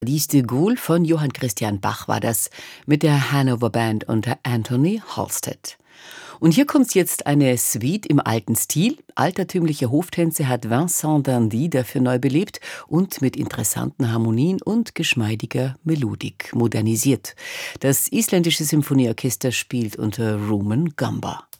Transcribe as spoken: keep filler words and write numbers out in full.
Dies de Gaulle von Johann Christian Bach war das mit der Hanover Band unter Anthony Halstead. Und hier kommt jetzt eine Suite im alten Stil. Altertümliche Hoftänze hat Vincent Dandy dafür neu belebt und mit interessanten Harmonien und geschmeidiger Melodik modernisiert. Das isländische Symphonieorchester spielt unter Rumen Gamba.